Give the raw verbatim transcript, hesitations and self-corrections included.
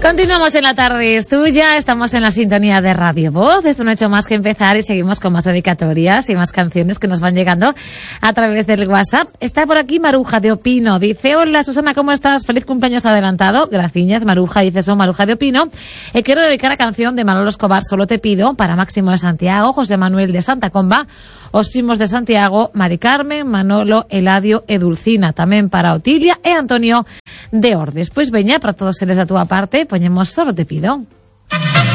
Continuamos en la tarde, es tuya, estamos en la sintonía de Radio Voz. Esto no ha hecho más que empezar y seguimos con más dedicatorias y más canciones que nos van llegando a través del WhatsApp. Está por aquí Maruja de Opino, dice: hola Susana, ¿cómo estás? Feliz cumpleaños adelantado. Gracias, Maruja, dice: soy Maruja de Opino. Eh, quiero dedicar a canción de Manolo Escobar, Solo te pido, para Máximo de Santiago, José Manuel de Santa Comba, os primos de Santiago, Mari Carmen, Manolo, Eladio e Dulcina, tamén para Otilia e Antonio de Ordes. Pois veña, para todos eles da túa parte, poñemos Solo te pido.